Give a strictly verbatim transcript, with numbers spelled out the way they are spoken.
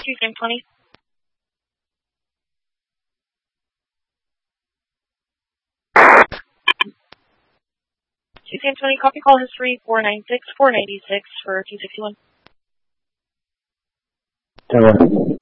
Q C M twenty. Q C M twenty, copy call history four nine six, four ninety-six for two sixty-one. Tower.